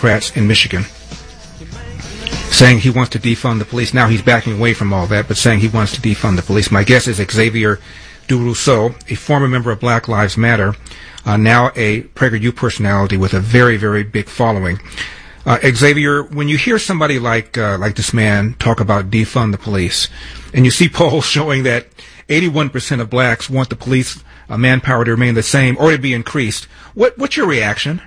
Democrats in Michigan, saying he wants to defund the police. Now he's backing away from all that, but saying he wants to defund the police. My guest is Xavier DuRousseau, a former member of Black Lives Matter, now a PragerU personality with a very, very big following. Xavier, when you hear somebody like this man talk about defund the police, and you see polls showing that 81% of blacks want the police manpower to remain the same or to be increased, what's your reaction?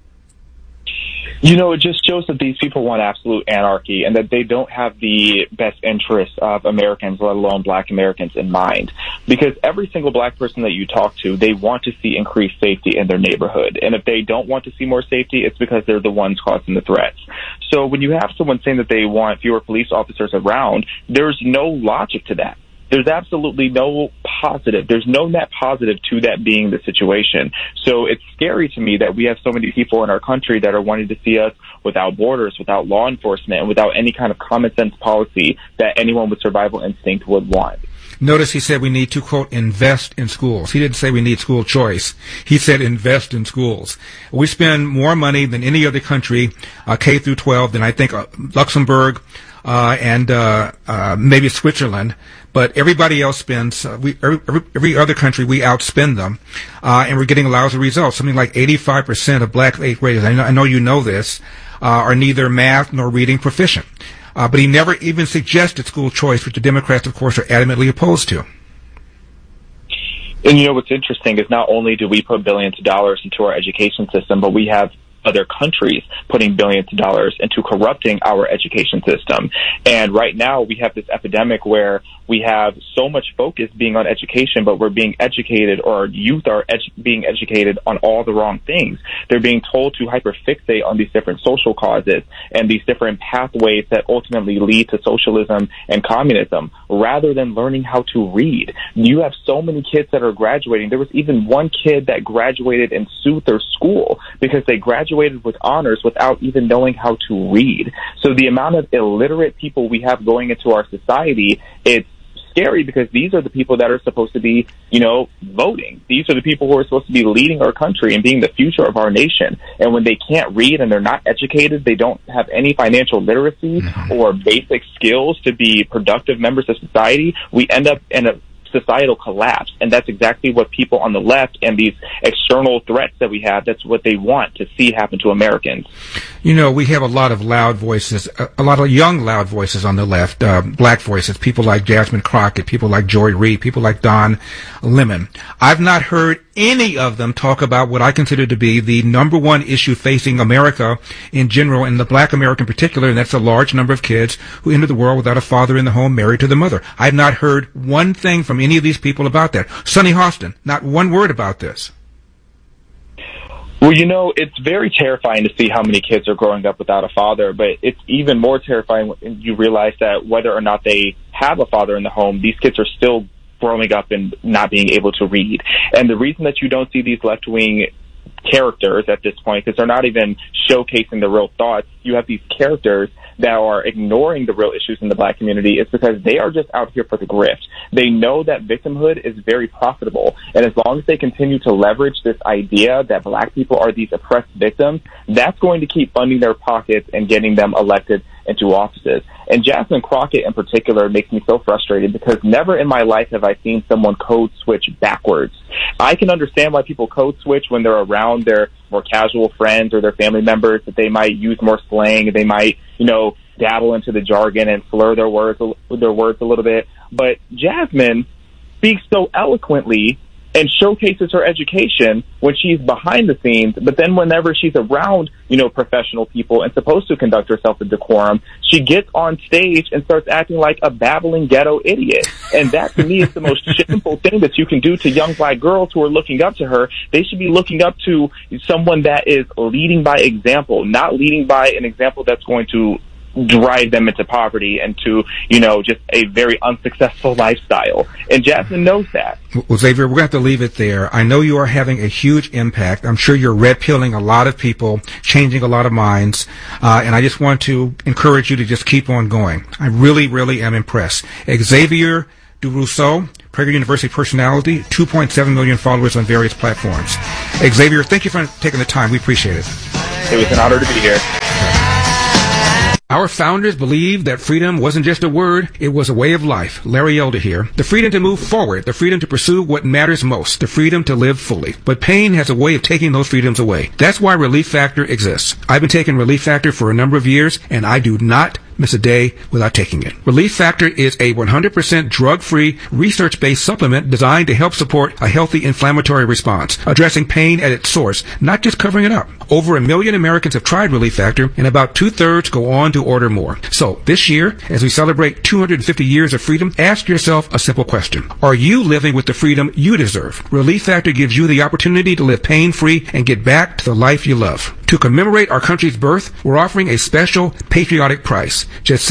You know, it just shows that these people want absolute anarchy and that they don't have the best interests of Americans, let alone black Americans, in mind. Because every single black person that you talk to, they want to see increased safety in their neighborhood. And if they don't want to see more safety, it's because they're the ones causing the threats. So when you have someone saying that they want fewer police officers around, there's no logic to that. There's absolutely no positive. There's no net positive to that being the situation. So it's scary to me that we have so many people in our country that are wanting to see us without borders, without law enforcement, and without any kind of common sense policy that anyone with survival instinct would want. Notice he said we need to, quote, invest in schools. He didn't say we need school choice. He said invest in schools. We spend more money than any other country, K through 12, than I think Luxembourg and maybe Switzerland. But everybody else spends, every other country, we outspend them, and we're getting lousy results. Something like 85% of black eighth graders, I know you know this, are neither math nor reading proficient. But he never even suggested school choice, which the Democrats, of course, are adamantly opposed to. And you know what's interesting is not only do we put billions of dollars into our education system, but we have other countries putting billions of dollars into corrupting our education system. And right now we have this epidemic where we have so much focus being on education, but we're being educated, or our youth are being educated on all the wrong things. They're being told to hyperfixate on these different social causes and these different pathways that ultimately lead to socialism and communism, rather than learning how to read. You have so many kids that are graduating. There was even one kid that graduated and sued their school because they graduated with honors without even knowing how to read. So the amount of illiterate people we have going into our society, it's scary, because these are the people that are supposed to be, voting. These are the people who are supposed to be leading our country and being the future of our nation. And when they can't read and they're not educated, they don't have any financial literacy or basic skills to be productive members of society, we end up in a societal collapse. And that's exactly what people on the left and these external threats that we have, that's what they want to see happen to Americans. We have a lot of loud voices, a lot of young loud voices on the left, black voices, people like Jasmine Crockett, people like Joy Reid, people like Don Lemon. I've not heard any of them talk about what I consider to be the number one issue facing America in general, and the black American in particular, and that's a large number of kids who enter the world without a father in the home, married to the mother. I've not heard one thing from any of these people about that. Sonny Hostin, not one word about this. Well, it's very terrifying to see how many kids are growing up without a father, but it's even more terrifying when you realize that whether or not they have a father in the home, these kids are still growing up and not being able to read. And the reason that you don't see these left-wing characters at this point, because they're not even showcasing the real thoughts, you have these characters that are ignoring the real issues in the black community, is because they are just out here for the grift. They know that victimhood is very profitable, and as long as they continue to leverage this idea that black people are these oppressed victims, that's going to keep funding their pockets and getting them elected into offices. And Jasmine Crockett in particular makes me so frustrated, because never in my life have I seen someone code switch backwards. I can understand why people code switch when they're around their more casual friends or their family members, that they might use more slang, they might, dabble into the jargon and slur their words a little bit. But Jasmine speaks so eloquently and showcases her education when she's behind the scenes, but then whenever she's around, professional people and supposed to conduct herself with decorum, she gets on stage and starts acting like a babbling ghetto idiot. And that, to me, is the most shameful thing that you can do to young black girls who are looking up to her. They should be looking up to someone that is leading by example, not leading by an example that's going to drive them into poverty and to, just a very unsuccessful lifestyle. And Jasmine knows that. Well, Xavier, we're going to have to leave it there. I know you are having a huge impact. I'm sure you're red-pilling a lot of people, changing a lot of minds, and I just want to encourage you to just keep on going. I really, really am impressed. Xavier DuRousseau, Prager University personality, 2.7 million followers on various platforms. Xavier, thank you for taking the time. We appreciate it. It was an honor to be here. Our founders believed that freedom wasn't just a word, it was a way of life. Larry Elder here. The freedom to move forward, the freedom to pursue what matters most, the freedom to live fully. But pain has a way of taking those freedoms away. That's why Relief Factor exists. I've been taking Relief Factor for a number of years, and I do not miss a day without taking it. Relief Factor is a 100% drug-free, research-based supplement designed to help support a healthy inflammatory response, addressing pain at its source, not just covering it up. Over 1 million Americans have tried Relief Factor, and about 2/3 go on to order more. So, this year, as we celebrate 250 years of freedom, ask yourself a simple question. Are you living with the freedom you deserve? Relief Factor gives you the opportunity to live pain-free and get back to the life you love. To commemorate our country's birth, we're offering a special patriotic price, just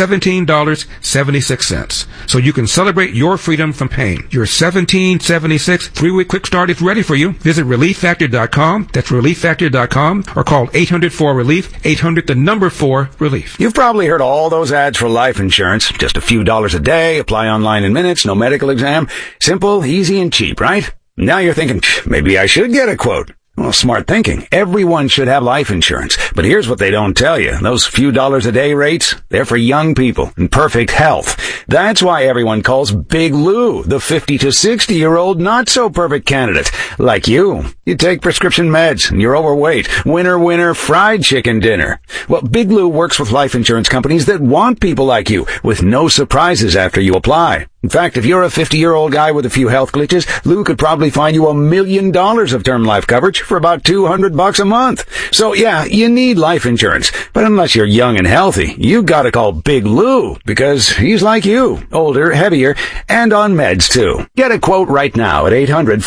$17.76. So you can celebrate your freedom from pain. Your $17.76 3-week quick start is ready for you. Visit ReliefFactor.com. That's ReliefFactor.com, or call 800-4-RELIEF, 800-4-RELIEF. You've probably heard all those ads for life insurance. Just a few dollars a day, apply online in minutes, no medical exam. Simple, easy, and cheap, right? Now you're thinking, maybe I should get a quote. Well, smart thinking. Everyone should have life insurance. But here's what they don't tell you. Those few dollars a day rates, they're for young people in perfect health. That's why everyone calls Big Lou the 50 to 60-year-old not-so-perfect candidate. Like you. You take prescription meds and you're overweight. Winner, fried chicken dinner. Well, Big Lou works with life insurance companies that want people like you with no surprises after you apply. In fact, if you're a 50-year-old guy with a few health glitches, Lou could probably find you $1 million of term life coverage for about $200 a month. So yeah, you need life insurance. But unless you're young and healthy, you gotta call Big Lou, because he's like you, older, heavier, and on meds too. Get a quote right now at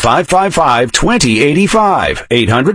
800-555-2085,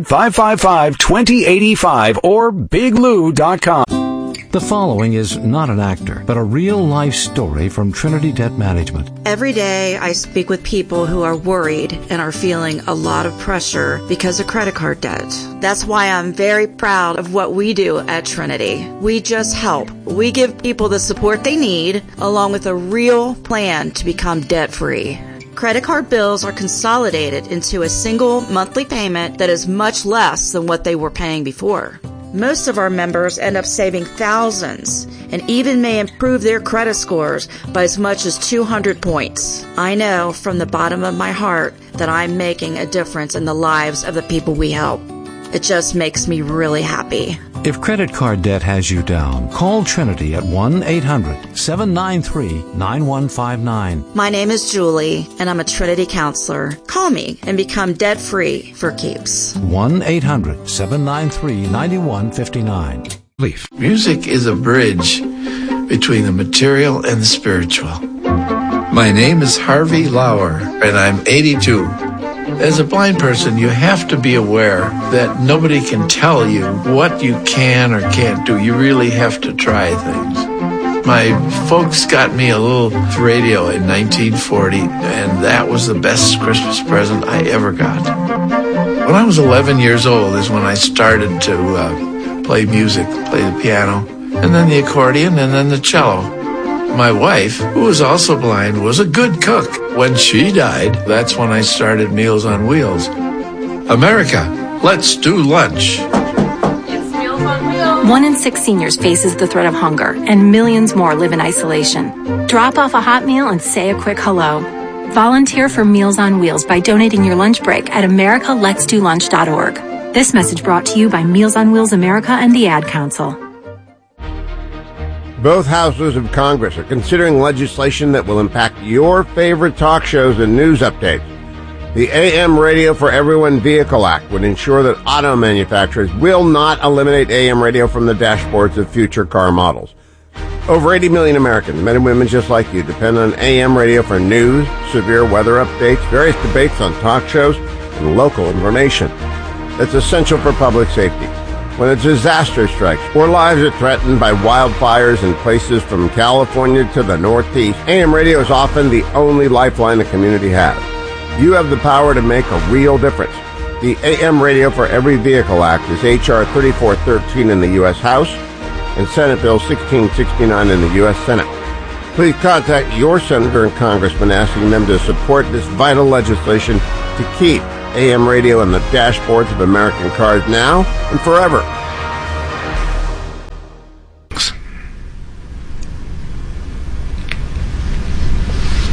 800-555-2085, or biglou.com. The following is not an actor, but a real-life story from Trinity Debt Management. Every day I speak with people who are worried and are feeling a lot of pressure because of credit card debt. That's why I'm very proud of what we do at Trinity. We just help. We give people the support they need, along with a real plan to become debt-free. Credit card bills are consolidated into a single monthly payment that is much less than what they were paying before. Most of our members end up saving thousands and even may improve their credit scores by as much as 200 points. I know from the bottom of my heart that I'm making a difference in the lives of the people we help. It just makes me really happy. If credit card debt has you down, call Trinity at 1-800-793-9159. My name is Julie, and I'm a Trinity counselor. Call me and become debt-free for keeps. 1-800-793-9159. Music is a bridge between the material and the spiritual. My name is Harvey Lauer, and I'm 82. As a blind person, you have to be aware that nobody can tell you what you can or can't do. You really have to try things. My folks got me a little radio in 1940, and that was the best Christmas present I ever got. When I was 11 years old is when I started to play music, play the piano, and then the accordion, and then the cello. My wife, who was also blind, was a good cook. When she died, that's when I started Meals on Wheels. America, let's do lunch. It's Meals on Wheels. 1 in 6 seniors faces the threat of hunger, and millions more live in isolation. Drop off a hot meal and say a quick hello. Volunteer for Meals on Wheels by donating your lunch break at americaletsdolunch.org. This message brought to you by Meals on Wheels America and the Ad Council. Both houses of Congress are considering legislation that will impact your favorite talk shows and news updates. The AM Radio for Everyone Vehicle Act would ensure that auto manufacturers will not eliminate AM radio from the dashboards of future car models. Over 80 million Americans, men and women just like you, depend on AM radio for news, severe weather updates, various debates on talk shows, and local information. That's essential for public safety. When a disaster strikes or lives are threatened by wildfires in places from California to the Northeast, AM radio is often the only lifeline the community has. You have the power to make a real difference. The AM Radio for Every Vehicle Act is H.R. 3413 in the U.S. House and Senate Bill 1669 in the U.S. Senate. Please contact your senator and congressman asking them to support this vital legislation to keep AM radio on the dashboards of American cars now and forever.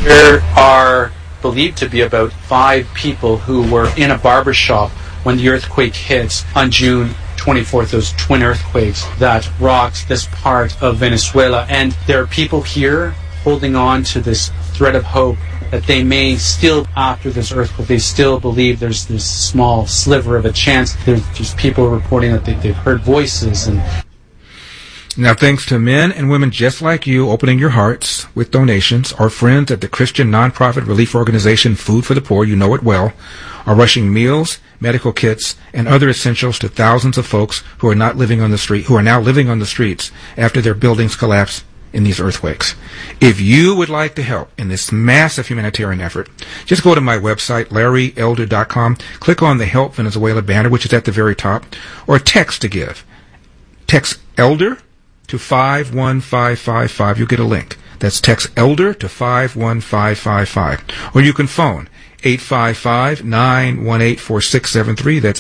There are believed to be about 5 people who were in a barber shop when the earthquake hit on June 24th, those twin earthquakes that rocked this part of Venezuela. And there are people here holding on to this thread of hope that they may still, after this earthquake, they still believe there's this small sliver of a chance. There's just people reporting that they've heard voices. And now, thanks to men and women just like you opening your hearts with donations, our friends at the Christian nonprofit relief organization Food for the Poor, you know it well, are rushing meals, medical kits, and other essentials to thousands of folks who are now living on the streets after their buildings collapse in these earthquakes. If you would like to help in this massive humanitarian effort, just go to my website, LarryElder.com, click on the Help Venezuela banner, which is at the very top, or text to give. Text ELDER to 51555. You'll get a link. That's text ELDER to 51555. Or you can phone 855-918-4673. That's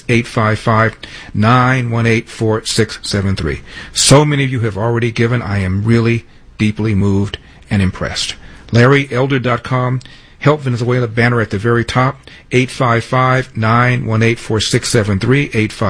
855-918-4673. So many of you have already given. I am really deeply moved and impressed. LarryElder.com, Help Venezuela banner at the very top, 855-918-4673,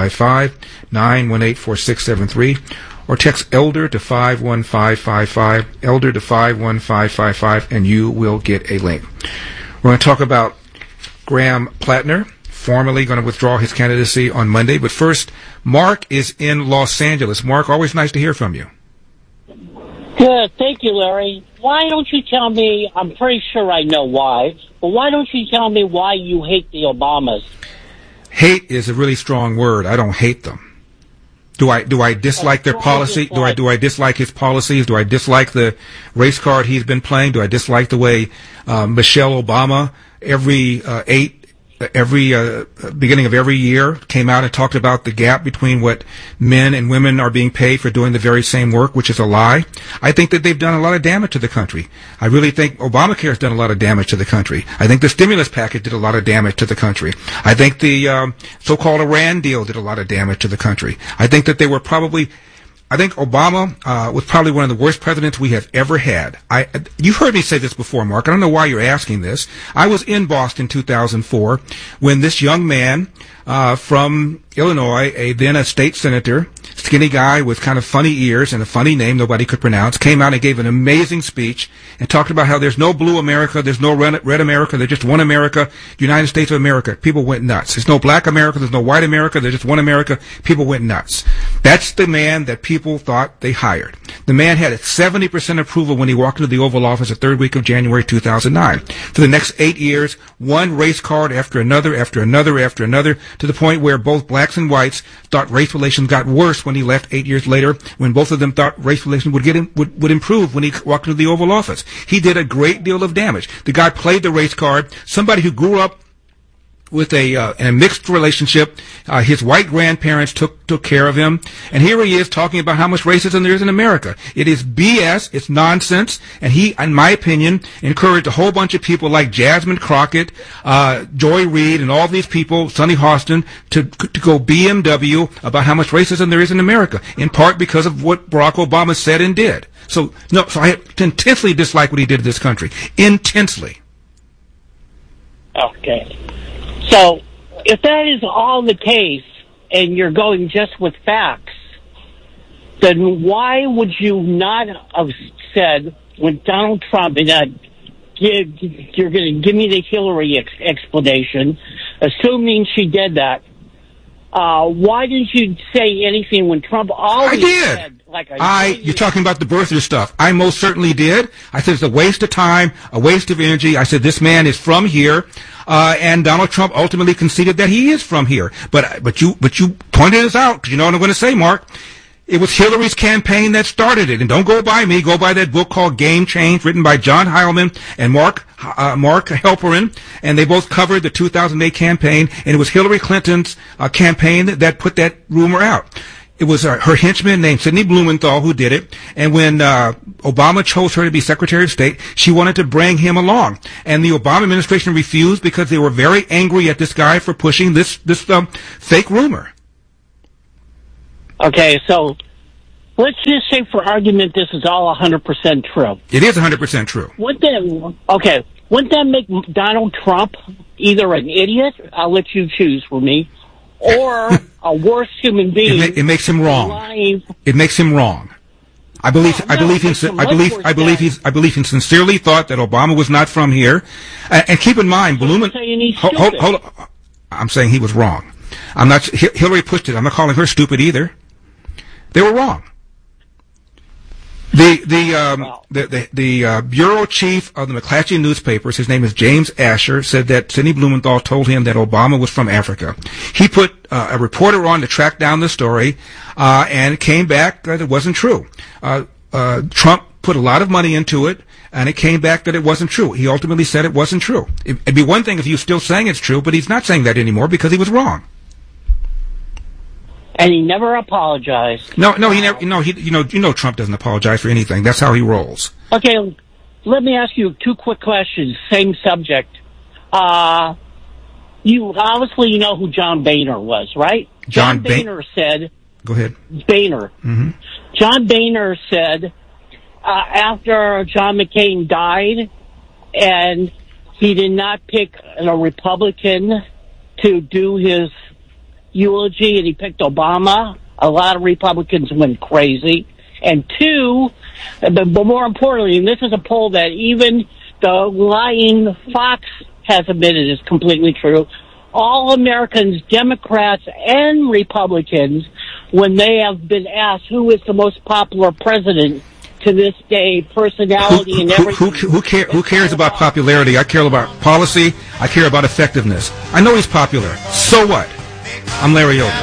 855-918-4673, or text ELDER to 51555, ELDER to 51555, and you will get a link. We're going to talk about Graham Plattner, formally going to withdraw his candidacy on Monday. But first, Mark is in Los Angeles. Mark, always nice to hear from you. Good. Thank you, Larry. Why don't you tell me, I'm pretty sure I know why, but why don't you tell me why you hate the Obamas? Hate is a really strong word. I don't hate them. Do I dislike their policy? Do I dislike his policies? Do I dislike the race card he's been playing? Do I dislike the way Michelle Obama every beginning of every year came out and talked about the gap between what men and women are being paid for doing the very same work, which is a lie? I think that they've done a lot of damage to the country. I really think Obamacare has done a lot of damage to the country. I think the stimulus package did a lot of damage to the country. I think the so-called Iran deal did a lot of damage to the country. I think that I think Obama was probably one of the worst presidents we have ever had. You've heard me say this before, Mark. I don't know why you're asking this. I was in Boston 2004 when this young man from Illinois, then a state senator, skinny guy with kind of funny ears and a funny name nobody could pronounce, came out and gave an amazing speech and talked about how there's no blue America, there's no red America, there's just one America, United States of America. People went nuts. There's no black America, there's no white America, there's just one America. People went nuts. That's the man that people thought they hired. The man had a 70% approval when he walked into the Oval Office the third week of January 2009. For the next 8 years, one race card after another, after another, after another, to the point where both blacks and whites thought race relations got worse when he left 8 years later, when both of them thought race relations would improve when he walked into the Oval Office. He did a great deal of damage. The guy played the race card. Somebody who grew up with in a mixed relationship, his white grandparents took care of him, and here he is talking about how much racism there is in America. It is BS, it's nonsense, and he, in my opinion, encouraged a whole bunch of people like Jasmine Crockett, Joy Reid, and all these people, Sonny Hostin, to go BMW about how much racism there is in America, in part because of what Barack Obama said and did. So I intensely dislike what he did to this country. Intensely. Okay. So, if that is all the case, and you're going just with facts, then why would you not have said, when Donald Trump, you're going to give me the Hillary explanation, assuming she did that, why didn't you say anything when Trump always said, you're talking about the birther stuff. I most certainly did. I said it's a waste of time, a waste of energy. I said this man is from here, and Donald Trump ultimately conceded that he is from here. But you pointed this out, because you know what I'm going to say, Mark. It was Hillary's campaign that started it. And don't go by me. Go by that book called Game Change, written by John Heilman and Mark Halperin. And they both covered the 2008 campaign. And it was Hillary Clinton's campaign that put that rumor out. It was her henchman named Sidney Blumenthal who did it. And when Obama chose her to be Secretary of State, she wanted to bring him along. And the Obama administration refused because they were very angry at this guy for pushing this fake rumor. Okay, so let's just say for argument this is all 100% true. It is 100% true. Okay, wouldn't that make Donald Trump either an idiot, I'll let you choose for me, or a worse human being? It makes him wrong. Lying. It makes him wrong. I believe he sincerely thought that Obama was not from here. And keep in mind, Hold on. I'm saying he was wrong. I'm not. Hillary pushed it. I'm not calling her stupid either. They were wrong. The bureau chief of the McClatchy newspapers, his name is James Asher, said that Sidney Blumenthal told him that Obama was from Africa. He put a reporter on to track down the story, and it came back that it wasn't true. Trump put a lot of money into it, and it came back that it wasn't true. He ultimately said it wasn't true. It'd be one thing if he was still saying it's true, but he's not saying that anymore because he was wrong. And he never apologized. No, he never. No, Trump doesn't apologize for anything. That's how he rolls. Okay, let me ask you 2 quick questions. Same subject. You obviously know who John Boehner was, right? John Boehner said. Go ahead. Boehner. Mm-hmm. John Boehner said after John McCain died, and he did not pick a Republican to do his eulogy, and he picked Obama. A lot of Republicans went crazy. And 2, but more importantly, and this is a poll that even the lying Fox has admitted is completely true, all Americans, Democrats and Republicans, when they have been asked who is the most popular president to this day, personality and everything. Who cares about popularity? I care about policy. I care about effectiveness. I know he's popular. So what? I'm Larry Elder.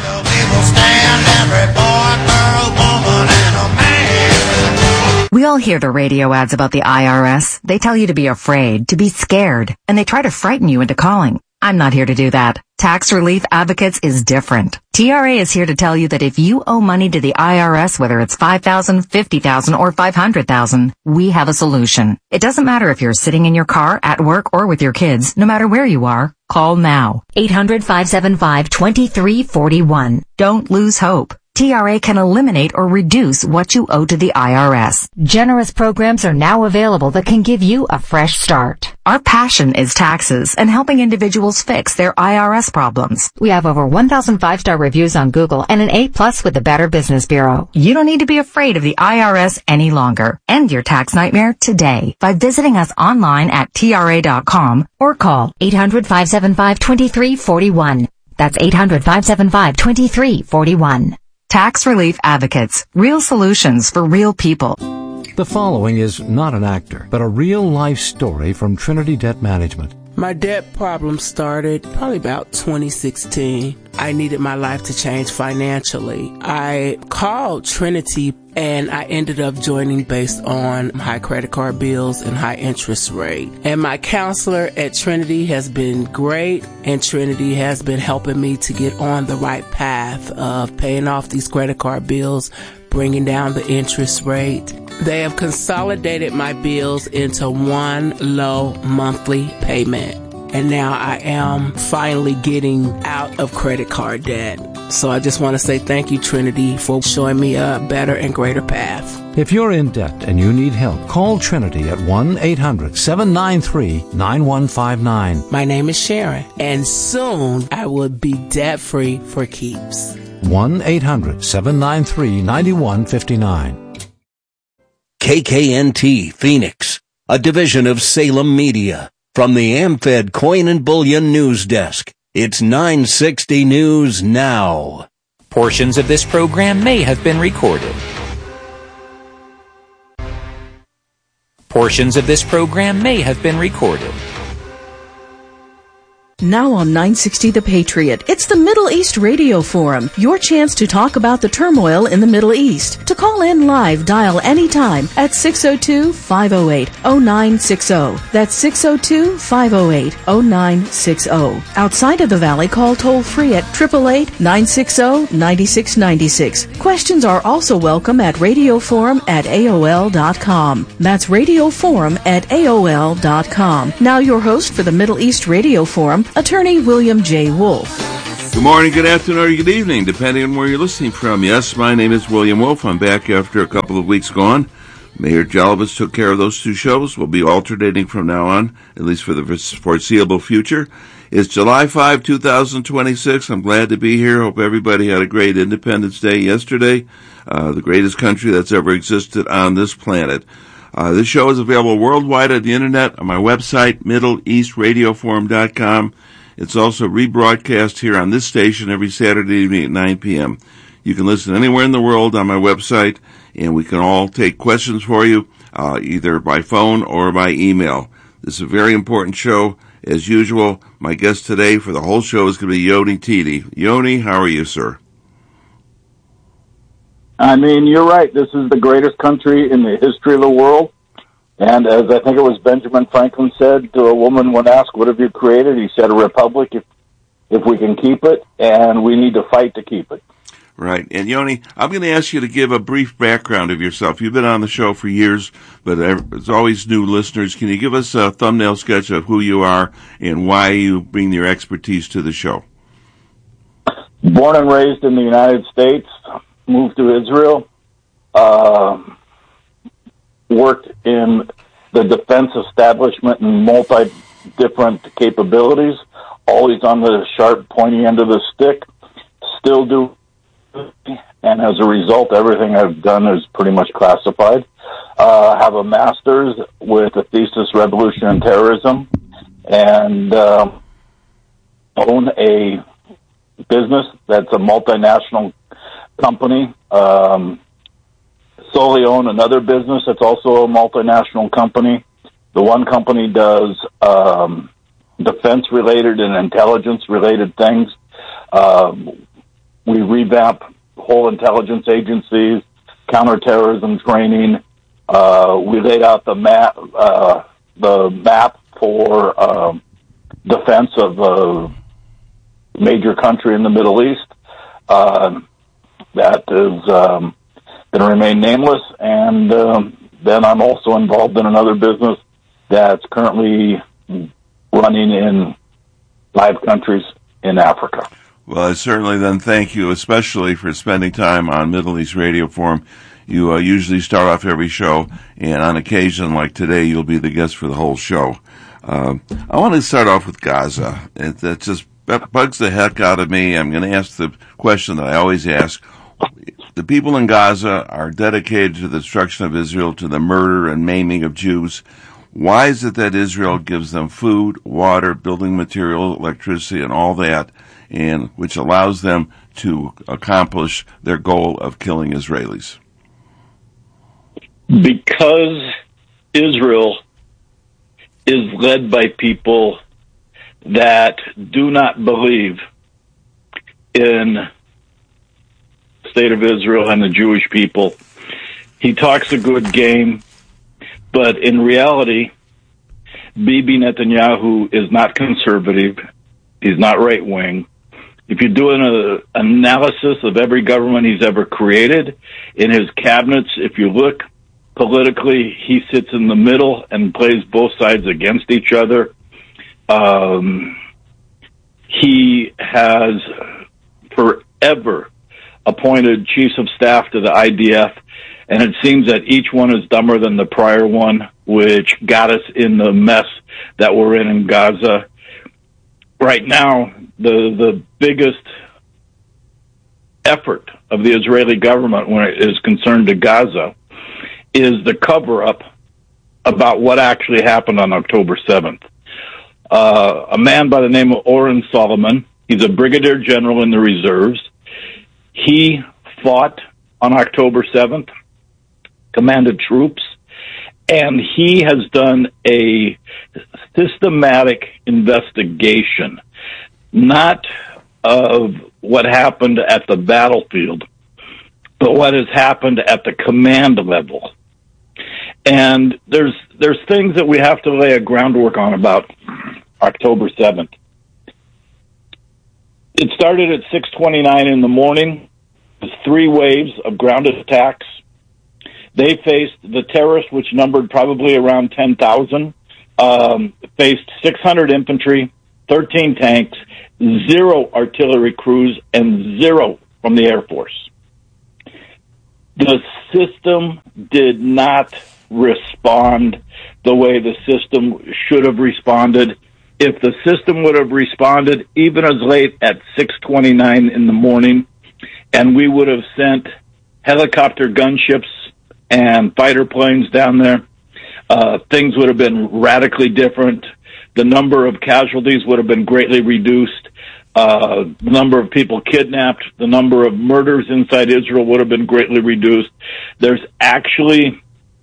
We all hear the radio ads about the IRS. They tell you to be afraid, to be scared, and they try to frighten you into calling. I'm not here to do that. Tax Relief Advocates is different. TRA is here to tell you that if you owe money to the IRS, whether it's $5,000, $50,000, or $500,000, we have a solution. It doesn't matter if you're sitting in your car, at work, or with your kids. No matter where you are, call now. 800-575-2341. Don't lose hope. TRA can eliminate or reduce what you owe to the IRS. Generous programs are now available that can give you a fresh start. Our passion is taxes and helping individuals fix their IRS problems. We have over 1,000 5-star reviews on Google and an A+ with the Better Business Bureau. You don't need to be afraid of the IRS any longer. End your tax nightmare today by visiting us online at TRA.com or call 800-575-2341. That's 800-575-2341. Tax Relief Advocates. Real solutions for real people. The following is not an actor, but a real-life story from Trinity Debt Management. My debt problem started probably about 2016. I needed my life to change financially. I called Trinity and I ended up joining based on high credit card bills and high interest rate. And my counselor at Trinity has been great, and Trinity has been helping me to get on the right path of paying off these credit card bills, bringing down the interest rate. They have consolidated my bills into one low monthly payment. And now I am finally getting out of credit card debt. So I just want to say thank you, Trinity, for showing me a better and greater path. If you're in debt and you need help, call Trinity at 1-800-793-9159. My name is Sharon, and soon I will be debt-free for keeps. 1-800-793-9159. KKNT Phoenix, a division of Salem Media. From the AmFed Coin and Bullion News Desk, it's 960 News Now. Portions of this program may have been recorded. Portions of this program may have been recorded. Now on 960 The Patriot, it's the Middle East Radio Forum, your chance to talk about the turmoil in the Middle East. To call in live, dial anytime at 602-508-0960. That's 602-508-0960. Outside of the Valley, call toll-free at 888-960-9696. Questions are also welcome at radioforum@aol.com. That's radioforum@aol.com. Now your host for the Middle East Radio Forum, Attorney William J. Wolf. Good morning, good afternoon, or good evening, depending on where you're listening from. Yes, my name is William Wolf. I'm back after a couple of weeks gone Mayor Jalvis took care of those two shows. We'll be alternating from now on, at least for the foreseeable future. It's July 5, 2026. I'm glad to be here. Hope everybody had a great Independence Day yesterday, the greatest country that's ever existed on this planet. This show is available worldwide on the internet on my website, MiddleEastRadioForum.com. It's also rebroadcast here on this station every Saturday evening at 9 p.m. You can listen anywhere in the world on my website, and we can all take questions for you, either by phone or by email. This is a very important show. As usual, my guest today for the whole show is going to be Yoni Titi. Yoni, how are you, sir? I mean, you're right. This is the greatest country in the history of the world. And as I think it was Benjamin Franklin said to a woman when asked, what have you created? He said, a republic if we can keep it, and we need to fight to keep it. Right. And Yoni, I'm going to ask you to give a brief background of yourself. You've been on the show for years, but there's always new listeners. Can you give us a thumbnail sketch of who you are and why you bring your expertise to the show? Born and raised in the United States, moved to Israel, worked in the defense establishment in different capabilities, always on the sharp, pointy end of the stick, still do, and as a result, everything I've done is pretty much classified. Have a master's with a thesis, Revolution and Terrorism, and own a business that's a multinational company. Solely own another business that's also a multinational company. The one company does defense-related and intelligence-related things. We revamp whole intelligence agencies, counterterrorism training. We laid out the map for defense of a major country in the Middle East. That is going to remain nameless, and then I'm also involved in another business that's currently running in 5 countries in Africa. Well, I certainly then thank you, especially for spending time on Middle East Radio Forum. You usually start off every show, and on occasion like today, you'll be the guest for the whole show. I want to start off with Gaza. That just bugs the heck out of me. I'm going to ask the question that I always ask. The people in Gaza are dedicated to the destruction of Israel, to the murder and maiming of Jews. Why is it that Israel gives them food, water, building material, electricity, and all that, and which allows them to accomplish their goal of killing Israelis? Because Israel is led by people that do not believe in the state of Israel and the Jewish people. He talks a good game, but in reality, Bibi Netanyahu is not conservative. He's not right-wing. If you do an analysis of every government he's ever created, in his cabinets, if you look politically, he sits in the middle and plays both sides against each other. He has forever appointed chiefs of staff to the IDF, and it seems that each one is dumber than the prior one, which got us in the mess that we're in Gaza. Right now, the biggest effort of the Israeli government when it is concerned to Gaza is the cover-up about what actually happened on October 7th. A man by the name of Oren Solomon, he's a brigadier general in the reserves. He fought on October 7th, commanded troops, and he has done a systematic investigation, not of what happened at the battlefield, but what has happened at the command level. And there's things that we have to lay a groundwork on about October 7th. It started at 6:29 in the morning. It was 3 waves of ground attacks. They faced the terrorists, which numbered probably around 10,000, faced 600 infantry, 13 tanks, 0 artillery crews, and 0 from the Air Force. The system did not respond the way the system should have responded. If the system would have responded even as late at 6:29 in the morning, and we would have sent helicopter gunships and fighter planes down there, things would have been radically different. The number of casualties would have been greatly reduced. The number of people kidnapped, the number of murders inside Israel would have been greatly reduced. There's actually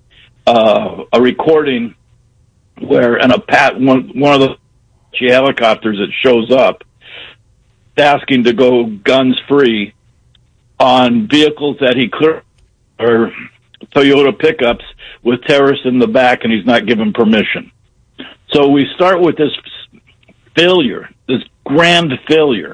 a recording where one of the helicopters that shows up asking to go guns free on vehicles that he cleared, or Toyota pickups with terrorists in the back, and he's not given permission. So we start with this failure, this grand failure,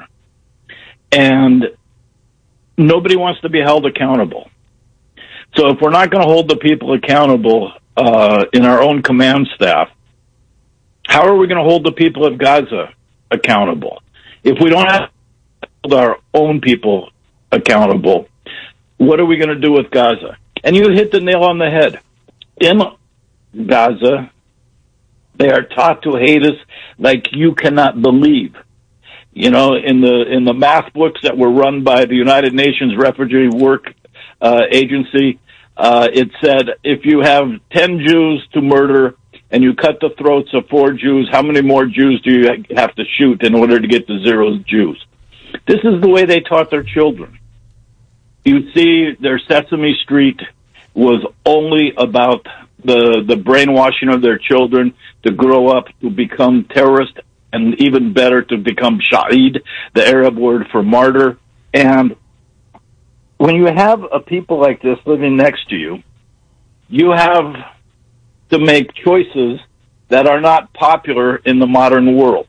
and nobody wants to be held accountable. So if we're not going to hold the people accountable in our own command staff, how are we going to hold the people of Gaza accountable? If we don't have to hold our own people accountable, what are we going to do with Gaza? And you hit the nail on the head. In Gaza, they are taught to hate us like you cannot believe. You know, in the math books that were run by the United Nations Refugee Work Agency, it said if you have 10 Jews to murder and you cut the throats of 4 Jews, how many more Jews do you have to shoot in order to get to 0 Jews? This is the way they taught their children. You see, their Sesame Street was only about the brainwashing of their children to grow up to become terrorists, and even better, to become shahid, the Arab word for martyr. And when you have a people like this living next to you, you have to make choices that are not popular in the modern world.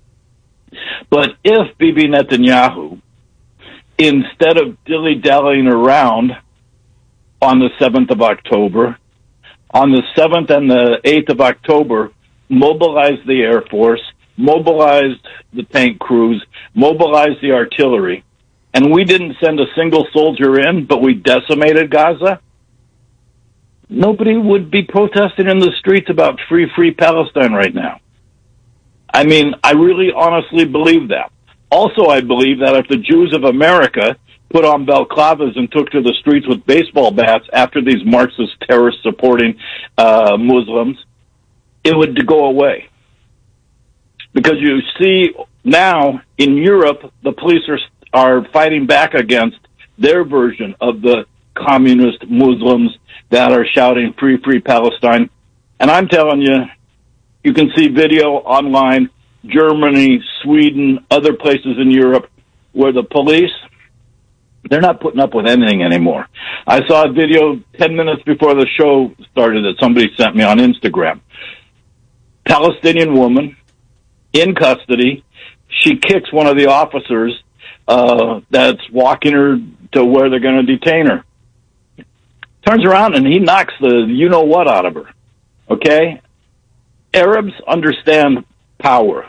But if Bibi Netanyahu, instead of dilly-dallying around on the 7th of October, on the 7th and the 8th of October, mobilized the Air Force, mobilized the tank crews, mobilized the artillery, and we didn't send a single soldier in, but we decimated Gaza, nobody would be protesting in the streets about free Palestine right now. I mean, I really honestly believe that. Also, I believe that if the Jews of America put on balaclavas and took to the streets with baseball bats after these Marxist terrorists supporting Muslims, it would go away. Because you see now in Europe, the police are fighting back against their version of the communist Muslims that are shouting free Palestine. And I'm telling you, you can see video online, Germany, Sweden, other places in Europe, where the police, they're not putting up with anything anymore. I saw a video 10 minutes before the show started that somebody sent me on Instagram. Palestinian woman in custody. She kicks one of the officers that's walking her to where they're going to detain her. Turns around and he knocks the you-know-what out of her. Okay? Arabs understand power.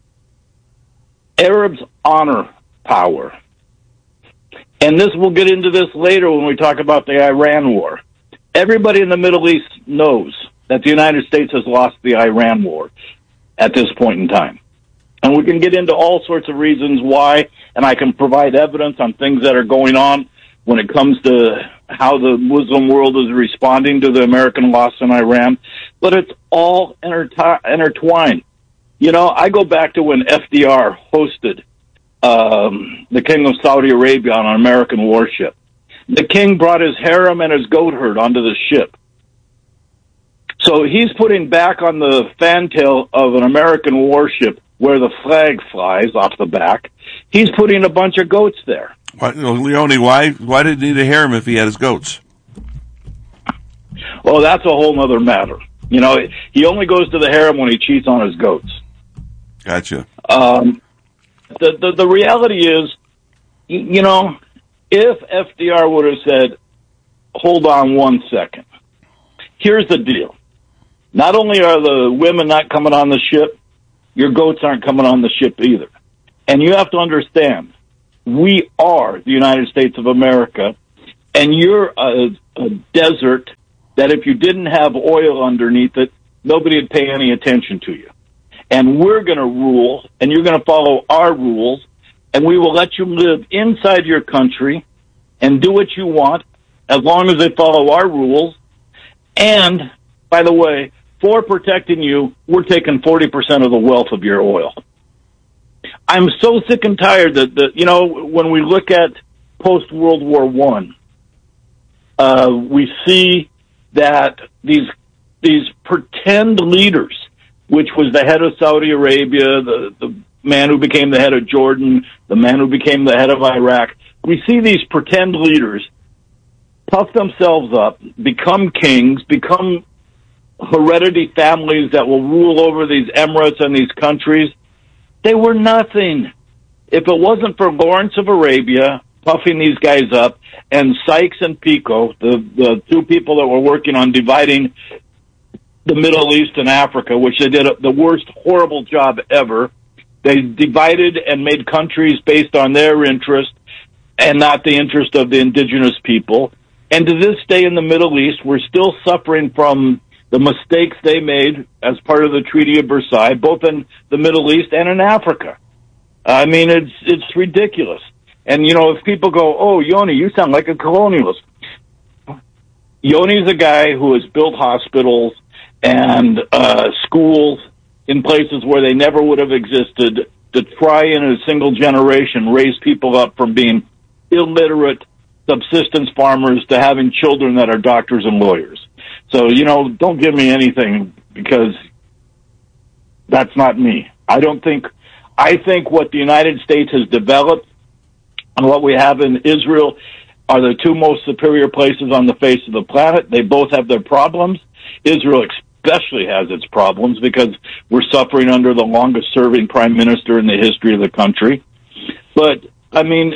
Arabs honor power. And we'll get into this later when we talk about the Iran war. Everybody in the Middle East knows that the United States has lost the Iran war at this point in time. And we can get into all sorts of reasons why, and I can provide evidence on things that are going on when it comes to how the Muslim world is responding to the American loss in Iran. But it's all intertwined. You know, I go back to when FDR hosted the King of Saudi Arabia on an American warship. The king brought his harem and his goat herd onto the ship. So he's putting back on the fantail of an American warship where the flag flies off the back. He's putting a bunch of goats there. Leone, why did he need a harem if he had his goats? Well, that's a whole other matter. You know, he only goes to the harem when he cheats on his goats. Gotcha. The reality is, you know, if FDR would have said, hold on 1 second, here's the deal. Not only are the women not coming on the ship, your goats aren't coming on the ship either. And you have to understand, we are the United States of America, and you're a desert that if you didn't have oil underneath it, nobody would pay any attention to you. And we're going to rule, and you're going to follow our rules, and we will let you live inside your country and do what you want as long as they follow our rules. And, by the way, for protecting you, we're taking 40% of the wealth of your oil. I'm so sick and tired that when we look at post-World War I, we see that these pretend leaders, which was the head of Saudi Arabia, the man who became the head of Jordan, the man who became the head of Iraq, we see these pretend leaders puff themselves up, become kings, become heredity families that will rule over these emirates and these countries. They were nothing. If it wasn't for Lawrence of Arabia puffing these guys up, and Sykes and Picot, the two people that were working on dividing the Middle East and Africa, which they did the worst, horrible job ever. They divided and made countries based on their interest and not the interest of the indigenous people. And to this day in the Middle East, we're still suffering from the mistakes they made as part of the Treaty of Versailles, both in the Middle East and in Africa. I mean, it's ridiculous. And, if people go, oh, Yoni, you sound like a colonialist. Yoni's a guy who has built hospitals and schools in places where they never would have existed to try in a single generation raise people up from being illiterate subsistence farmers to having children that are doctors and lawyers. So, don't give me anything because that's not me. I think what the United States has developed and what we have in Israel are the two most superior places on the face of the planet. They both have their problems. Israel especially has its problems because we're suffering under the longest serving prime minister in the history of the country. But, I mean,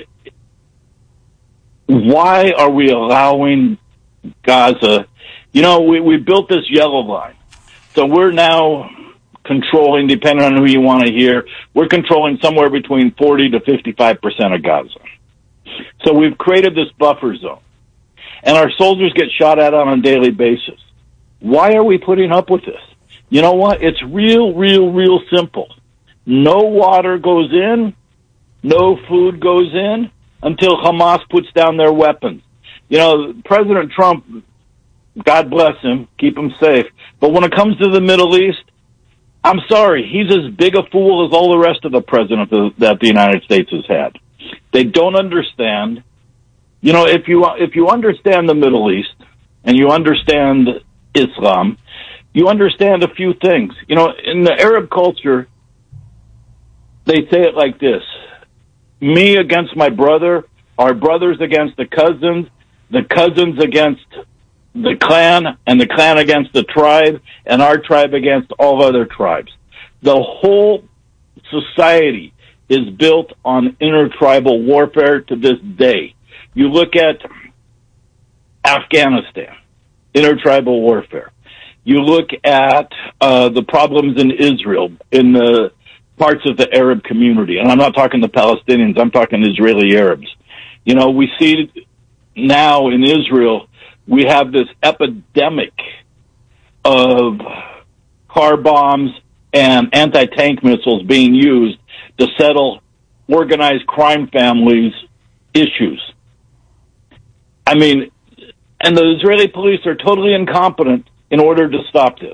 why are we allowing Gaza? We built this yellow line. So we're now controlling, depending on who you want to hear, we're controlling somewhere between 40 to 55% of Gaza. So we've created this buffer zone. And our soldiers get shot at on a daily basis. Why are we putting up with this? You know what? It's real simple. No water goes in, no food goes in until Hamas puts down their weapons. President Trump, God bless him, keep him safe. But when it comes to the Middle East, I'm sorry, he's as big a fool as all the rest of the presidents that the United States has had. They don't understand. If you understand the Middle East and you understand Islam, you understand a few things. In the Arab culture, they say it like this: me against my brother, our brothers against the cousins against the clan, and the clan against the tribe, and our tribe against all other tribes. The whole society is built on intertribal warfare to this day. You look at Afghanistan, intertribal warfare. You look at the problems in Israel, in the parts of the Arab community. And I'm not talking the Palestinians, I'm talking Israeli Arabs. We see now in Israel, we have this epidemic of car bombs and anti-tank missiles being used to settle organized crime families' issues. I mean, and the Israeli police are totally incompetent in order to stop this.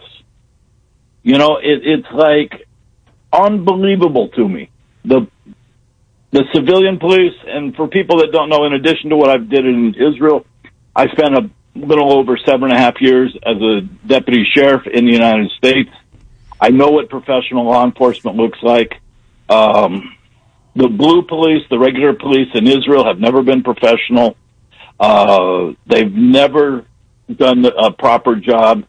It's like unbelievable to me. The civilian police, and for people that don't know, in addition to what I've did in Israel, I spent a little over 7.5 years as a deputy sheriff in the United States. I know what professional law enforcement looks like. The blue police, the regular police in Israel, have never been professional. They've never done a proper job.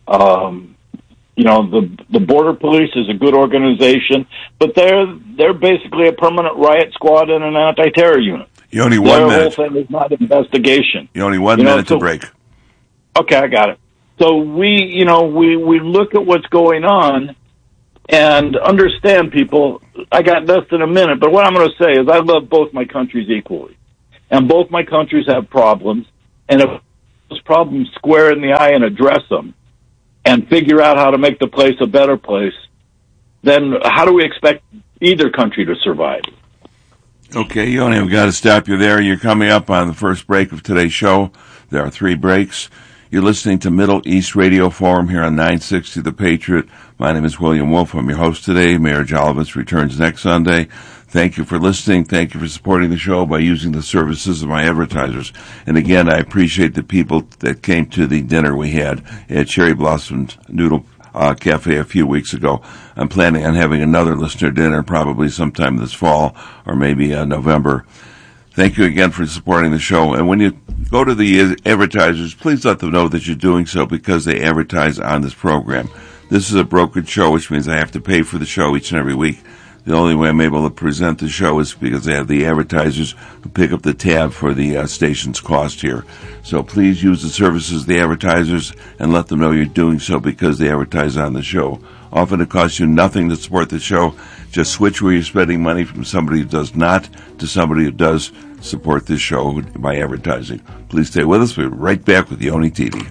The border police is a good organization, but they're basically a permanent riot squad and an anti-terror unit. You only 1 minute. Their whole thing is not investigation. You only 1 minute to break. Okay, I got it. So we look at what's going on and understand, people. I got less than a minute, but what I'm going to say is I love both my countries equally. And both my countries have problems. and if those problems square in the eye and address them and figure out how to make the place a better place, then how do we expect either country to survive? Okay, Yoni, we've got to stop you there. You're coming up on the first break of today's show. There are 3 breaks. You're listening to Middle East Radio Forum here on 960 The Patriot. My name is William Wolf. I'm your host today. Mayor Jalovitz returns next Sunday. Thank you for listening. Thank you for supporting the show by using the services of my advertisers. And again, I appreciate the people that came to the dinner we had at Cherry Blossom Noodle Cafe a few weeks ago. I'm planning on having another listener dinner probably sometime this fall or maybe November. Thank you again for supporting the show. And when you go to the advertisers, please let them know that you're doing so because they advertise on this program. This is a brokered show, which means I have to pay for the show each and every week. The only way I'm able to present the show is because I have the advertisers who pick up the tab for the station's cost here. So please use the services of the advertisers and let them know you're doing so because they advertise on the show. Often it costs you nothing to support the show. Just switch where you're spending money from somebody who does not to somebody who does support this show by advertising. Please stay with us. We'll be right back with Yoni TV.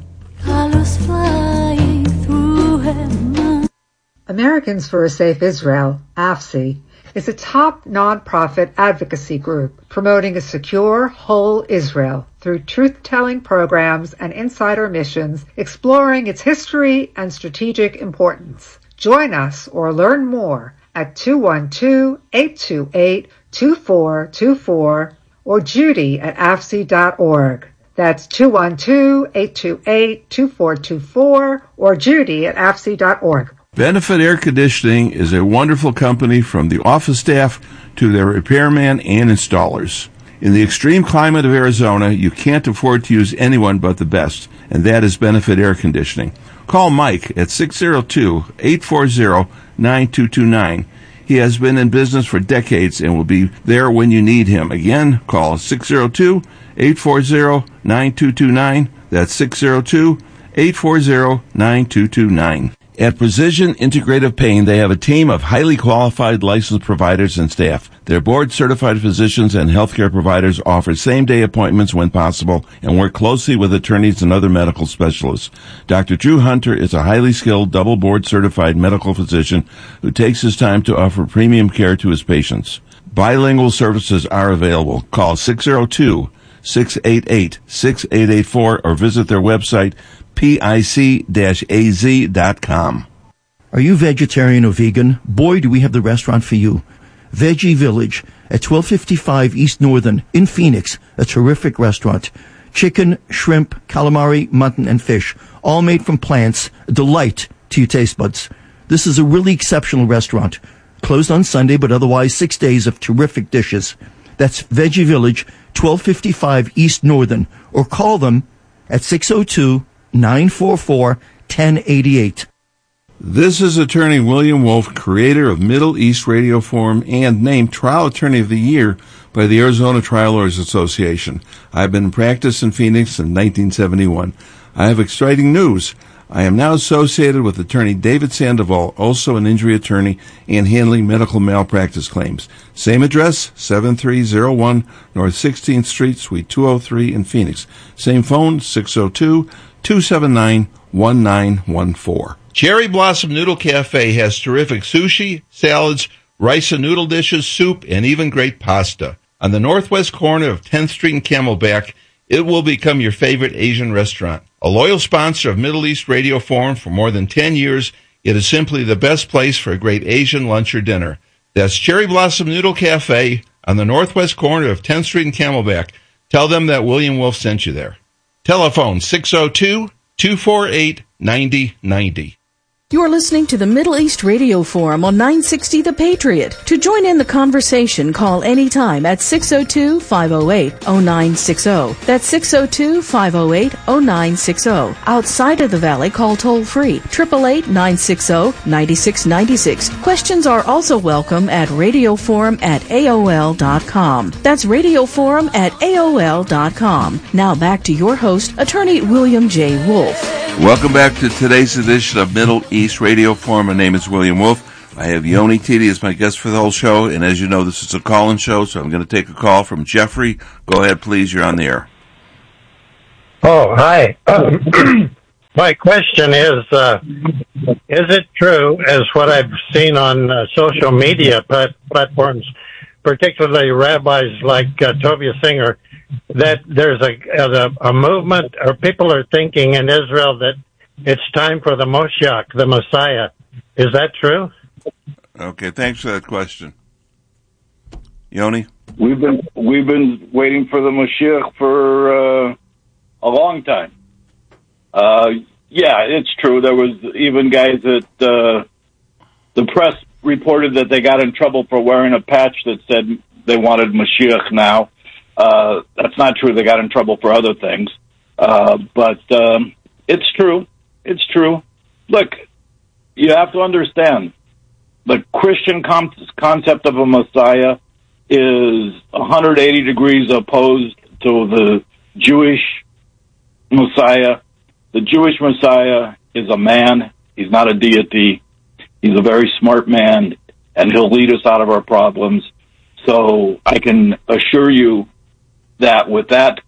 Americans for a Safe Israel, AFSI, is a top nonprofit advocacy group promoting a secure, whole Israel through truth-telling programs and insider missions exploring its history and strategic importance. Join us or learn more at 212-828-2424 or Judy at AFSI.org. That's 212-828-2424 or Judy at AFSI.org. Benefit Air Conditioning is a wonderful company from the office staff to their repairman and installers. In the extreme climate of Arizona, you can't afford to use anyone but the best, and that is Benefit Air Conditioning. Call Mike at 602-840-9229. He has been in business for decades and will be there when you need him. Again, call 602-840-9229. That's 602-840-9229. At Precision Integrative Pain, they have a team of highly qualified licensed providers and staff. Their board-certified physicians and healthcare providers offer same-day appointments when possible and work closely with attorneys and other medical specialists. Dr. Drew Hunter is a highly skilled, double board-certified medical physician who takes his time to offer premium care to his patients. Bilingual services are available. Call 602-688-6884 or visit their website, pic-az.com. Are you vegetarian or vegan? Boy, do we have the restaurant for you. Veggie Village at 1255 East Northern in Phoenix, a terrific restaurant. Chicken, shrimp, calamari, mutton, and fish, all made from plants, a delight to your taste buds. This is a really exceptional restaurant. Closed on Sunday, but otherwise 6 days of terrific dishes. That's Veggie Village, 1255 East Northern, or call them at 602-944-1088. This is attorney William Wolf, creator of Middle East Radio Forum and named Trial Attorney of the Year by the Arizona Trial Lawyers Association. I've been in practice in Phoenix since 1971. I have exciting news. I am now associated with attorney David Sandoval, also an injury attorney and handling medical malpractice claims. Same address, 7301 North 16th Street, Suite 203 in Phoenix. Same phone, 602-279-1914. Cherry Blossom Noodle Cafe has terrific sushi, salads, rice and noodle dishes, soup, and even great pasta. On the northwest corner of 10th Street and Camelback, it will become your favorite Asian restaurant. A loyal sponsor of Middle East Radio Forum for more than 10 years, it is simply the best place for a great Asian lunch or dinner. That's Cherry Blossom Noodle Cafe on the northwest corner of 10th Street and Camelback. Tell them that William Wolf sent you there. Telephone 602-248-9090. You're listening to the Middle East Radio Forum on 960 The Patriot. To join in the conversation, call anytime at 602-508-0960. That's 602-508-0960. Outside of the Valley, call toll-free 888-960-9696. Questions are also welcome at radioforum@aol.com. That's radioforum@aol.com. Now back to your host, Attorney William J. Wolf. Welcome back to today's edition of Middle East Radio Forum. My name is William Wolf. I have Yoni Titi as my guest for the whole show, and as you know, this is a call-in show, so I'm going to take a call from Jeffrey. Go ahead, please. You're on the air. Oh, hi. My question is it true, as what I've seen on social media platforms, particularly rabbis like Tovia Singer, that there's a movement, or people are thinking in Israel that it's time for the Moshiach, the Messiah. Is that true? Okay, thanks for that question. Yoni? We've been waiting for the Mashiach for a long time. Yeah, it's true. There was even guys that the press reported that they got in trouble for wearing a patch that said they wanted Mashiach now. That's not true. They got in trouble for other things. But it's true. It's true. Look, you have to understand, the Christian concept of a Messiah is 180 degrees opposed to the Jewish Messiah. The Jewish Messiah is a man. He's not a deity. He's a very smart man, and he'll lead us out of our problems. So I can assure you that with that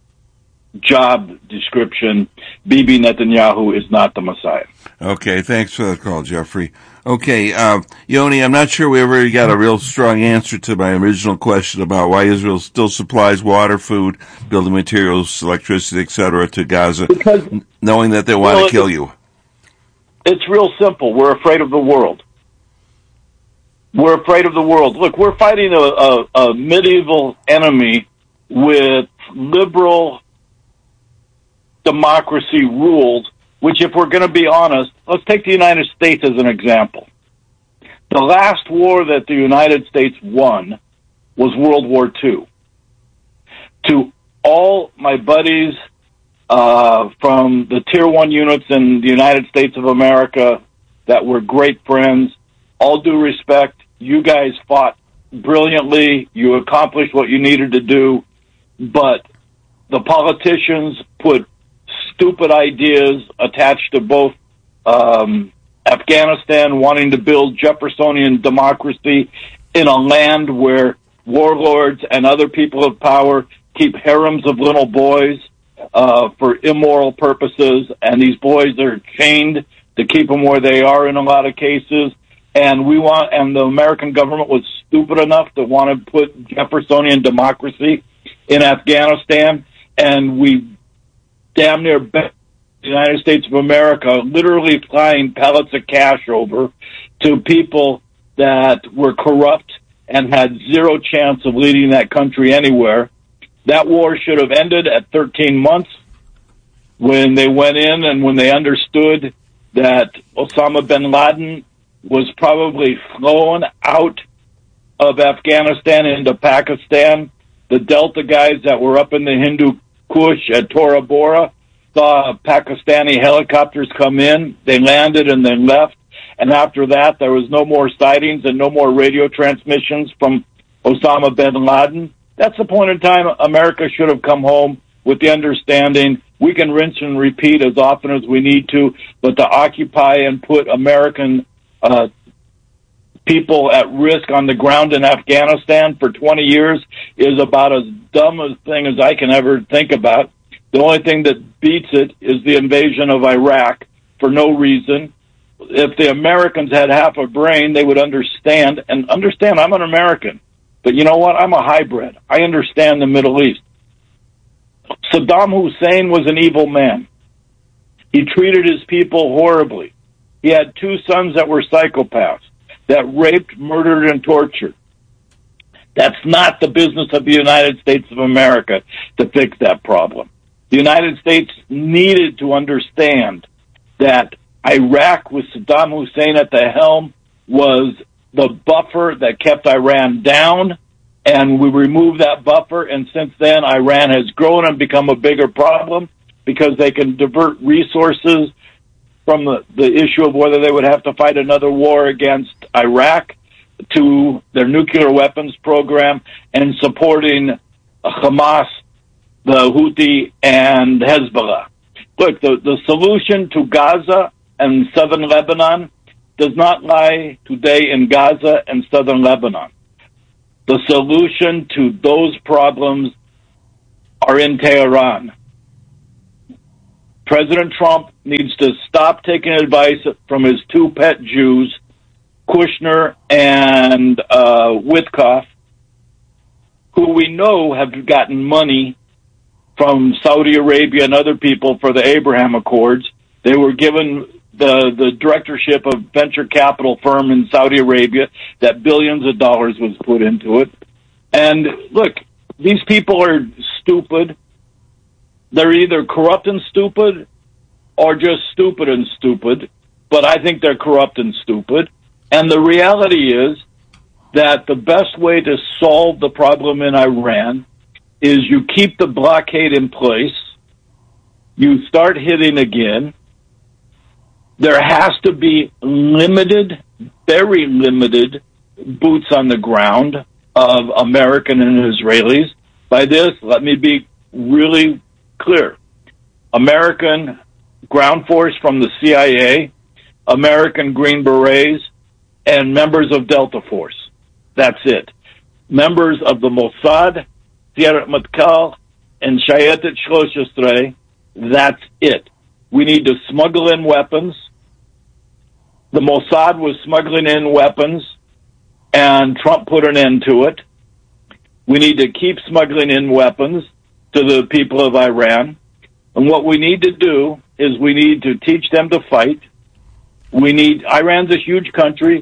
job description, Bibi Netanyahu is not the Messiah. Okay, thanks for the call, Jeffrey. Okay, Yoni, I'm not sure we ever got a real strong answer to my original question about why Israel still supplies water, food, building materials, electricity, etc. to Gaza, knowing that they want to kill you. It's real simple. We're afraid of the world. We're afraid of the world. Look, we're fighting a medieval enemy with liberal democracy rules, which, if we're going to be honest, let's take the United States as an example. The last war that the United States won was World War II. To all my buddies from the Tier 1 units in the United States of America that were great friends, all due respect, you guys fought brilliantly. You accomplished what you needed to do, but the politicians put stupid ideas attached to both Afghanistan wanting to build Jeffersonian democracy in a land where warlords and other people of power keep harems of little boys for immoral purposes, and these boys are chained to keep them where they are in a lot of cases. And the American government was stupid enough to want to put Jeffersonian democracy in Afghanistan, and we damn near bet the United States of America literally flying pellets of cash over to people that were corrupt and had zero chance of leading that country anywhere. That war should have ended at 13 months when they went in and when they understood that Osama bin Laden was probably flown out of Afghanistan into Pakistan. The Delta guys that were up in the Hindu Kush at Tora Bora saw Pakistani helicopters come in. They landed and then left. And after that, there was no more sightings and no more radio transmissions from Osama bin Laden. That's the point in time America should have come home with the understanding we can rinse and repeat as often as we need to, but to occupy and put American people at risk on the ground in Afghanistan for 20 years is about as dumb a thing as I can ever think about. The only thing that beats it is the invasion of Iraq for no reason. If the Americans had half a brain, they would understand. And understand, I'm an American. But you know what? I'm a hybrid. I understand the Middle East. Saddam Hussein was an evil man. He treated his people horribly. He had two sons that were psychopaths, that raped, murdered, and tortured. That's not the business of the United States of America to fix that problem. The United States needed to understand that Iraq, with Saddam Hussein at the helm, was the buffer that kept Iran down, and we removed that buffer, and since then Iran has grown and become a bigger problem because they can divert resources from the issue of whether they would have to fight another war against Iraq to their nuclear weapons program and supporting Hamas, the Houthi, and Hezbollah. Look, the solution to Gaza and southern Lebanon does not lie today in Gaza and southern Lebanon. The solution to those problems are in Tehran. President Trump needs to stop taking advice from his two pet Jews, Kushner and Witkoff, who we know have gotten money from Saudi Arabia and other people for the Abraham Accords. They were given the directorship of venture capital firm in Saudi Arabia that billions of dollars was put into it. And look, these people are stupid. They're either corrupt and stupid or just stupid and stupid, but I think they're corrupt and stupid. And the reality is that the best way to solve the problem in Iran is you keep the blockade in place, you start hitting again. There has to be limited, very limited boots on the ground of American and Israelis. By this, let me be really clear. American ground force from the CIA, American Green Berets, and members of Delta Force. That's it. Members of the Mossad, Sierra Matkal, and Shayetet Shlosh. That's it. We need to smuggle in weapons. The Mossad was smuggling in weapons, and Trump put an end to it. We need to keep smuggling in weapons to the people of Iran. And what we need to do is we need to teach them to fight. Iran's a huge country.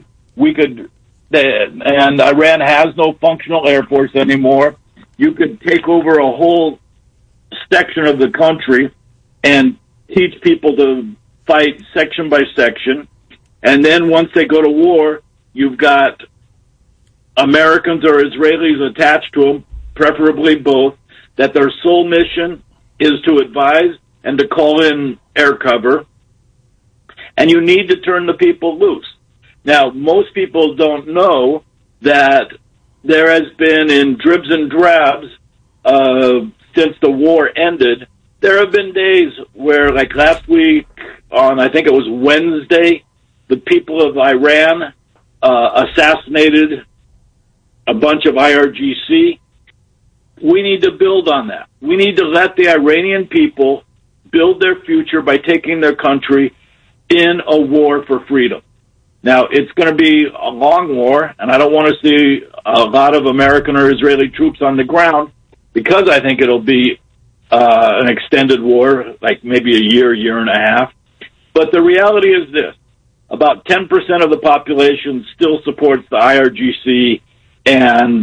And Iran has no functional air force anymore. You could take over a whole section of the country and teach people to fight section by section. And then once they go to war, you've got Americans or Israelis attached to them, preferably both, that their sole mission is to advise and to call in air cover. And you need to turn the people loose. Now, most people don't know that there has been, in dribs and drabs, since the war ended, there have been days where, like last week, on I think it was Wednesday, the people of Iran assassinated a bunch of IRGC. We need to build on that. We need to let the Iranian people build their future by taking their country in a war for freedom. Now, it's going to be a long war, and I don't want to see a lot of American or Israeli troops on the ground because I think it'll be an extended war, like maybe a year and a half. But the reality is this. About 10% of the population still supports the IRGC and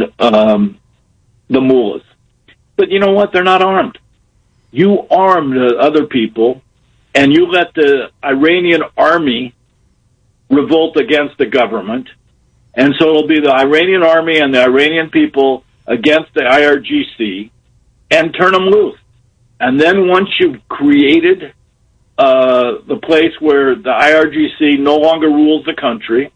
the mullahs. But you know what? They're not armed. You arm the other people, and you let the Iranian army revolt against the government. And so it'll be the Iranian army and the Iranian people against the IRGC and turn them loose. And then once you've created the place where the IRGC no longer rules the country,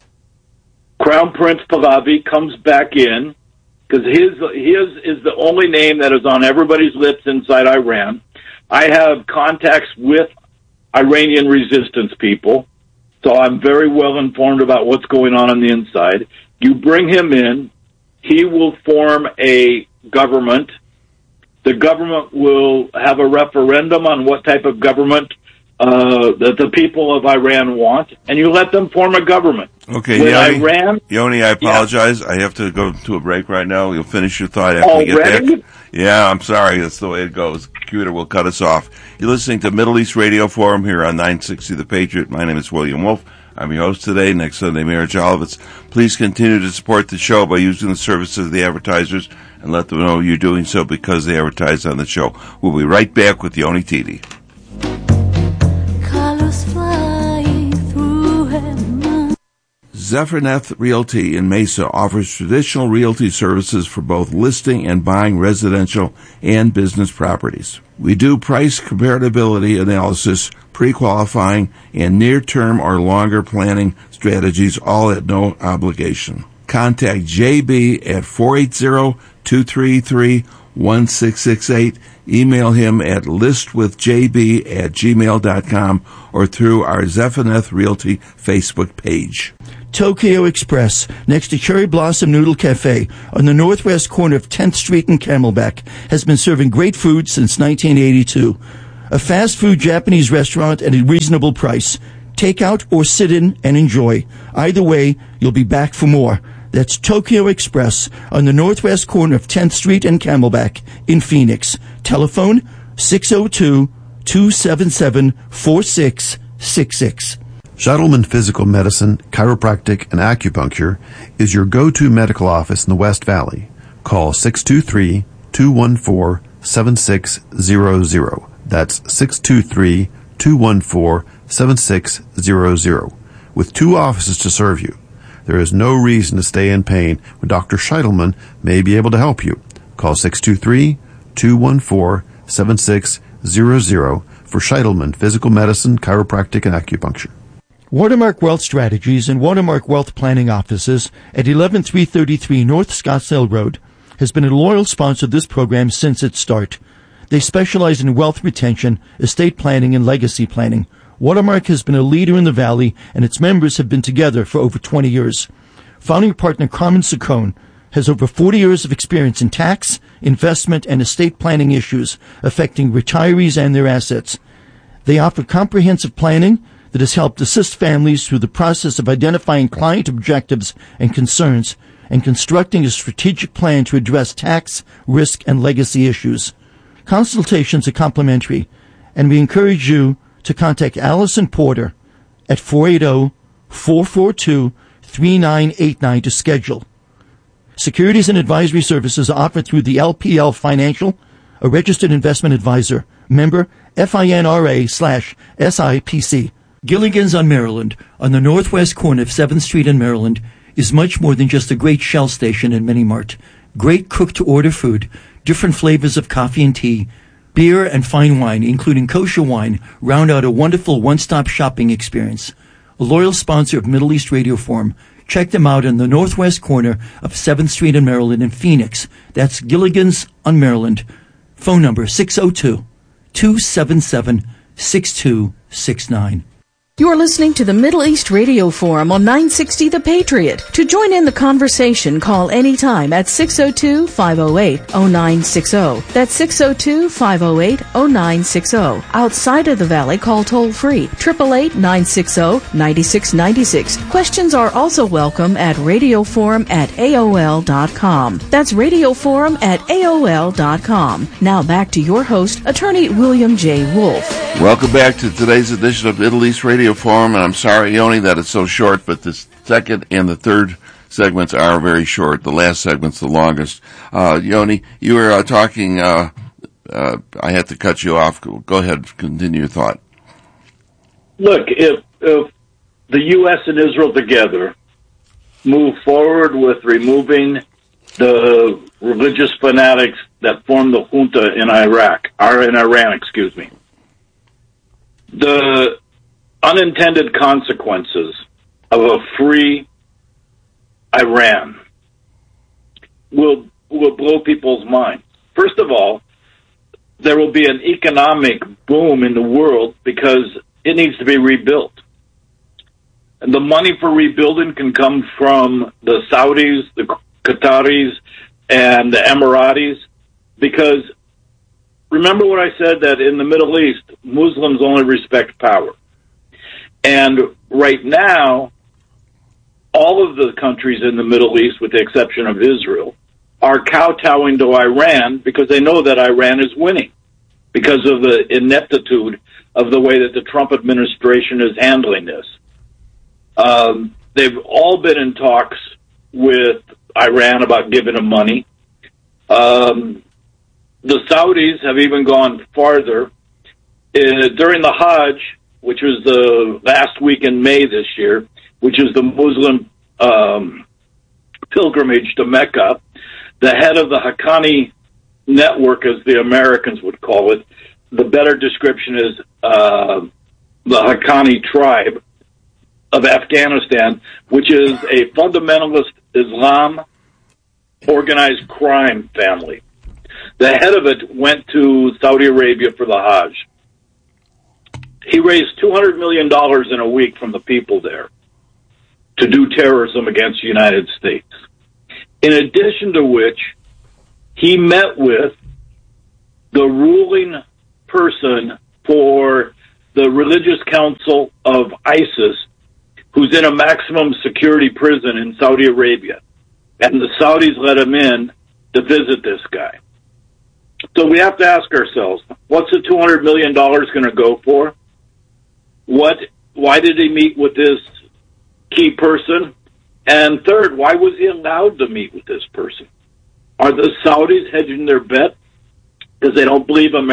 Crown Prince Pahlavi comes back in, because his is the only name that is on everybody's lips inside Iran. I have contacts with Iranian resistance people, so I'm very well informed about what's going on the inside. You bring him in, he will form a government. The government will have a referendum on what type of government that the people of Iran want, and you let them form a government. Okay, Yoni, I apologize. Yeah. I have to go to a break right now. You'll finish your thought after we get back. Yeah, I'm sorry. That's the way it goes. The computer will cut us off. You're listening to Middle East Radio Forum here on 960 The Patriot. My name is William Wolf. I'm your host today. Next Sunday, Mayor Jolovitz. Please continue to support the show by using the services of the advertisers and let them know you're doing so because they advertise on the show. We'll be right back with Yoni Titi. Zephyrneth Realty in Mesa offers traditional realty services for both listing and buying residential and business properties. We do price comparability analysis, pre-qualifying, and near-term or longer planning strategies, all at no obligation. Contact JB at 480-233-1668. Email him at listwithjb@gmail.com or through our Zephyrneth Realty Facebook page. Tokyo Express, next to Cherry Blossom Noodle Cafe on the northwest corner of 10th Street in Camelback, has been serving great food since 1982. A fast food Japanese restaurant at a reasonable price. Take out or sit in and enjoy. Either way, you'll be back for more. That's Tokyo Express on the northwest corner of 10th Street and Camelback in Phoenix. Telephone 602-277-4666. Scheitelman Physical Medicine, Chiropractic, and Acupuncture is your go-to medical office in the West Valley. Call 623-214-7600. That's 623-214-7600. With 2 offices to serve you. There is no reason to stay in pain when Dr. Scheitelman may be able to help you. Call 623-214-7600 for Scheitelman Physical Medicine, Chiropractic, and Acupuncture. Watermark Wealth Strategies and Watermark Wealth Planning offices at 11333 North Scottsdale Road has been a loyal sponsor of this program since its start. They specialize in wealth retention, estate planning, and legacy planning. Watermark has been a leader in the Valley, and its members have been together for over 20 years. Founding partner Carmen Saccone has over 40 years of experience in tax, investment, and estate planning issues affecting retirees and their assets. They offer comprehensive planning that has helped assist families through the process of identifying client objectives and concerns and constructing a strategic plan to address tax, risk, and legacy issues. Consultations are complimentary, and we encourage you to contact Allison Porter at 480-442-3989 to schedule. Securities and advisory services are offered through the LPL Financial, a registered investment advisor, member FINRA/SIPC. Gilligan's on Maryland, on the northwest corner of 7th Street in Maryland, is much more than just a great Shell station and mini-mart. Great cook-to-order food, different flavors of coffee and tea, beer and fine wine, including kosher wine, round out a wonderful one-stop shopping experience. A loyal sponsor of Middle East Radio Forum. Check them out on the northwest corner of 7th Street in Maryland in Phoenix. That's Gilligan's on Maryland. Phone number 602-277-6269. You're listening to the Middle East Radio Forum on 960 The Patriot. To join in the conversation, call anytime at 602-508-0960. That's 602-508-0960. Outside of the Valley, call toll-free 888-960-9696. Questions are also welcome at radioforum@aol.com. That's radioforum@aol.com. Now back to your host, Attorney William J. Wolf. Welcome back to today's edition of Middle East Radio Forum, and I'm sorry, Yoni, that it's so short, but the second and the third segments are very short. The last segment's the longest. Yoni, you were talking, I had to cut you off. Go ahead, continue your thought. Look, if the U.S. and Israel together move forward with removing the religious fanatics that formed the junta in Iran, the unintended consequences of a free Iran will blow people's minds. First of all, there will be an economic boom in the world because it needs to be rebuilt. And the money for rebuilding can come from the Saudis, the Qataris, and the Emiratis, because remember what I said, that in the Middle East, Muslims only respect power. And right now, all of the countries in the Middle East, with the exception of Israel, are kowtowing to Iran because they know that Iran is winning because of the ineptitude of the way that the Trump administration is handling this. They've all been in talks with Iran about giving them money. The Saudis have even gone farther. During the Hajj, which was the last week in May this year, which is the Muslim pilgrimage to Mecca, the head of the Haqqani network, as the Americans would call it, the better description is the Haqqani tribe of Afghanistan, which is a fundamentalist Islam organized crime family. The head of it went to Saudi Arabia for the Hajj. He raised $200 million in a week from the people there to do terrorism against the United States. In addition to which, he met with the ruling person for the religious council of ISIS, who's in a maximum security prison in Saudi Arabia. And the Saudis let him in to visit this guy. So we have to ask ourselves, what's the $200 million going to go for? Why did he meet with this key person? And third, why was he allowed to meet with this person? Are the Saudis hedging their bet because they don't believe America